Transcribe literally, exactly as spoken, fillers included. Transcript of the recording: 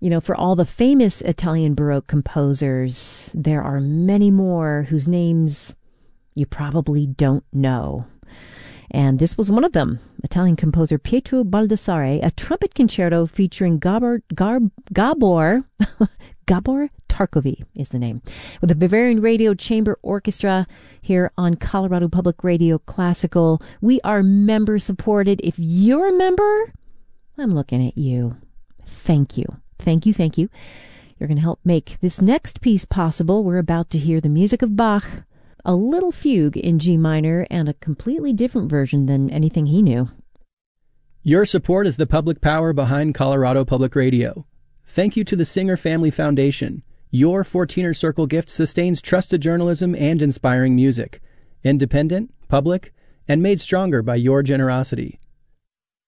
You know, for all the famous Italian Baroque composers, there are many more whose names you probably don't know. And this was one of them, Italian composer Pietro Baldassare, a trumpet concerto featuring Gabor, Gar, Gabor, Gabor Tarkovi is the name, with the Bavarian Radio Chamber Orchestra here on Colorado Public Radio Classical. We are member supported. If you're a member, I'm looking at you. Thank you. Thank you, thank you. You're going to help make this next piece possible. We're about to hear the music of Bach, a little fugue in G minor, and a completely different version than anything he knew. Your support is the public power behind Colorado Public Radio. Thank you to the Singer Family Foundation. Your fourteener Circle gift sustains trusted journalism and inspiring music. Independent, public, and made stronger by your generosity.